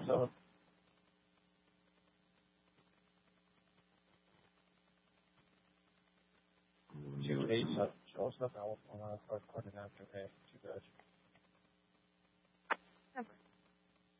So, two eights up, shows up out on our first quarter after.